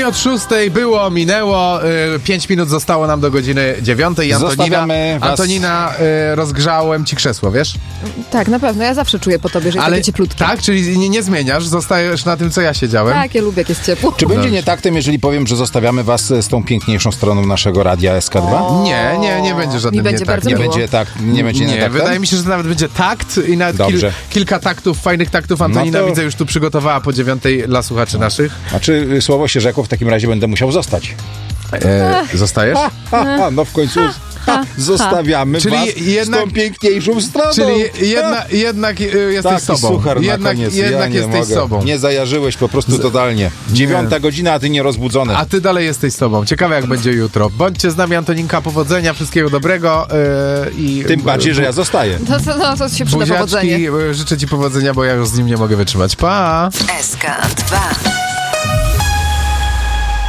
od 6 było, minęło, 5 minut zostało nam do godziny 9 i Antonina, rozgrzałem ci krzesło, wiesz? Tak, na pewno. Ja zawsze czuję po tobie, że jest takie cieplutkie. Tak? Czyli nie zmieniasz? Zostajesz na tym, co ja siedziałem? Tak, ja lubię, jak jest ciepło. Czy będzie nietaktem, jeżeli powiem, że zostawiamy was z tą piękniejszą stroną naszego radia SK2? Nie będzie żadnym Mi będzie nietaktem. bardzo Nie miło. będzie tak, nie będzie nietaktem? Wydaje mi się, że to nawet będzie takt i nawet kilka taktów, fajnych taktów Antonina widzę już tu przygotowała po 9 dla słuchaczy naszych. Znaczy słowo się rzekło, w takim razie będę musiał zostać. Zostajesz? No w końcu zostawiamy was z tą piękniejszą stroną. Czyli jednak jesteś sobą. Suchar jednak jesteś sobą. Nie zajarzyłeś po prostu totalnie. 9 godzina, a ty nie rozbudzony. A ty dalej jesteś sobą. Ciekawe, jak będzie jutro. Bądźcie z nami, Antoninka, powodzenia, wszystkiego dobrego. Tym bardziej, że ja zostaję. To się przyda powodzenie. Życzę ci powodzenia, bo ja już z nim nie mogę wytrzymać. Pa! SK2